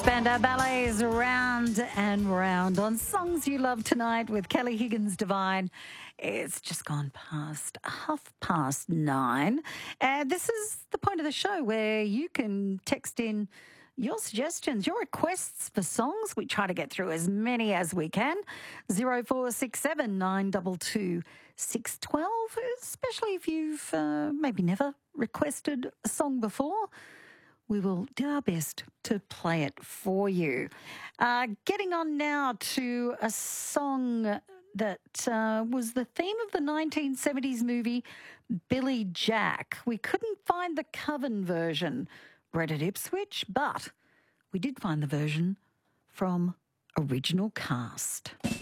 Spandau Ballet's Round and Round on Songs You Love Tonight with Kelly Higgins Divine. It's just gone past 9:30. And this is the point of the show where you can text in your suggestions, your requests for songs. We try to get through as many as we can. 0467 922 612, especially if you've maybe never requested a song before. We will do our best to play it for you. Getting on now to a song that was the theme of the 1970s movie Billy Jack. We couldn't find the Coven version bred at Ipswich, but we did find the version from Original Cast.